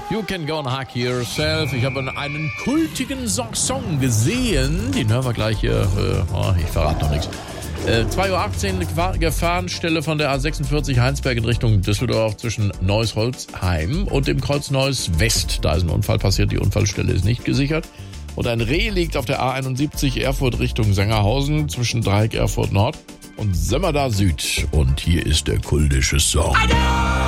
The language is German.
You Can Go and Hack Yourself. Ich habe einen kultigen Song gesehen. Den hören wir gleich hier. Ich verrate noch nichts. 2.18 Uhr Gefahrenstelle von der A46 Heinsberg in Richtung Düsseldorf zwischen Neuss-Holzheim und dem Kreuz Neuss West. Da ist ein Unfall passiert, die Unfallstelle ist nicht gesichert. Und ein Reh liegt auf der A71 Erfurt Richtung Sengerhausen zwischen Dreieck Erfurt Nord und Sömmerda Süd. Und hier ist der kultische Song.